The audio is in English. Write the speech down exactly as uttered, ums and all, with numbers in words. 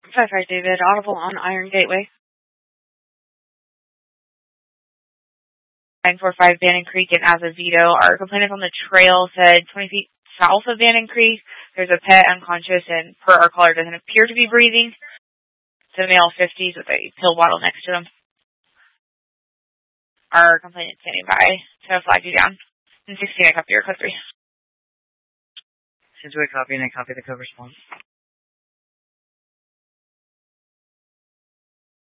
five five David, audible on Iron Gateway. nine four five Bannon Creek in Azevedo. Our complainant on the trail said twenty feet south of Bannon Creek, there's a pet unconscious and per our caller doesn't appear to be breathing. It's a male fifties with a pill bottle next to him. Our complainant standing by to flag you down. And sixteen, I copy your code three. Since we copy and I copy the code response.